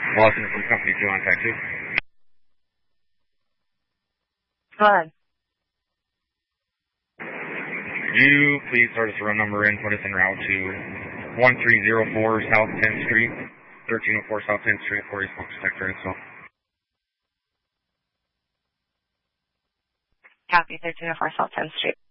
Lawson from Company 2 on Tech 2. Go ahead. Could you please start us a run number and put us en route to 1304 South 10th Street, 1304 South 10th Street for a smoke detector install. Copy, 1304 South 10th Street.